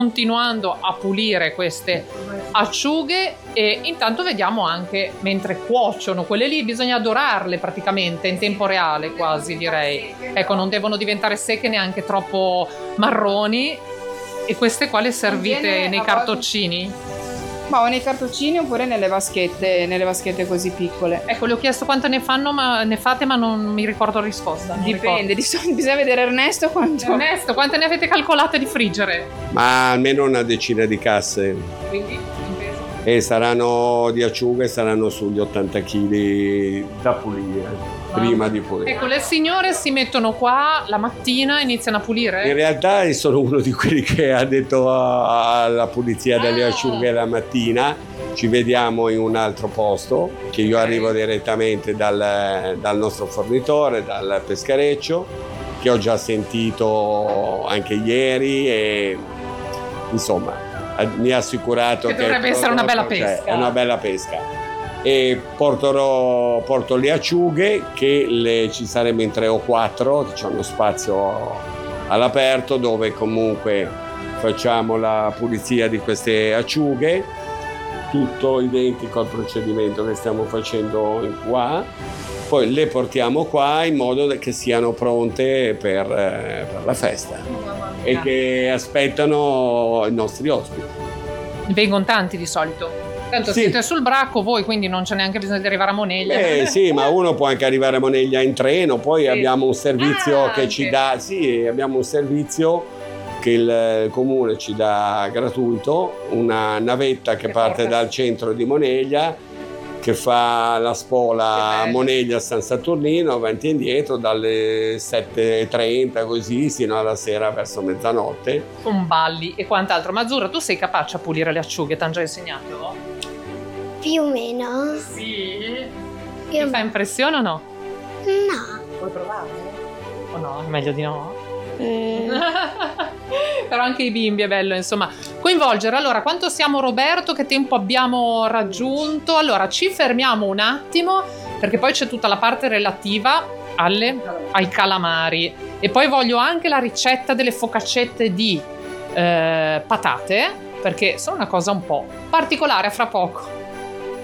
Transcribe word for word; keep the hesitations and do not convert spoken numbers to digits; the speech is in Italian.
continuando a pulire queste acciughe e intanto vediamo anche mentre cuociono quelle lì, bisogna dorarle praticamente in tempo reale quasi, direi. Ecco, non devono diventare secche neanche troppo marroni. E queste qua le servite nei cartoccini? Ma o nei cartoccini oppure nelle vaschette, nelle vaschette così piccole. Ecco, le ho chiesto quante ne fanno, ma ne fate, ma non mi ricordo la risposta. Dipende, di solito bisogna vedere Ernesto quanto. Ernesto, quante ne avete calcolate di friggere? Ma almeno una decina di casse. Quindi, in peso? E saranno di acciughe, saranno sugli ottanta chili da pulire. Prima di pulire. Ecco, le signore si mettono qua la mattina e iniziano a pulire? In realtà sono uno di quelli che ha detto alla pulizia delle acciughe la mattina. Ci vediamo in un altro posto, che io arrivo direttamente dal, dal nostro fornitore, dal peschereccio, che ho già sentito anche ieri e insomma mi ha assicurato che, che dovrebbe essere una bella pesca. Cioè, è una bella pesca. E porterò, porto le acciughe che le, ci saremo in tre o quattro, c'è uno spazio all'aperto dove comunque facciamo la pulizia di queste acciughe, tutto identico al procedimento che stiamo facendo qua, poi le portiamo qua in modo che siano pronte per, eh, per la festa e che aspettano i nostri ospiti. Vengono tanti di solito. Tanto sì. Siete sul Bracco voi, quindi non c'è neanche bisogno di arrivare a Moneglia. Eh sì, ma uno può anche arrivare a Moneglia in treno, poi sì. abbiamo un servizio ah, che anche. ci dà, sì, abbiamo un servizio che il comune ci dà gratuito, una navetta che, che parte porta. dal centro di Moneglia, che fa la spola Moneglia-San Saturnino, avanti e indietro, dalle sette e trenta così, sino alla sera verso mezzanotte. Con balli e quant'altro. Ma Azzurra, tu sei capace a pulire le acciughe? T'hanno già insegnato? Più o meno. Sì? Più Ti fa impressione o no? No. Vuoi provare? O no? Meglio di no? Mm. Però anche i bimbi è bello, insomma, coinvolgere. Allora, quanto siamo, Roberto? Che tempo abbiamo raggiunto? Allora, ci fermiamo un attimo perché poi c'è tutta la parte relativa alle, ai calamari e poi voglio anche la ricetta delle focaccette di eh, patate, perché sono una cosa un po' particolare. A fra poco.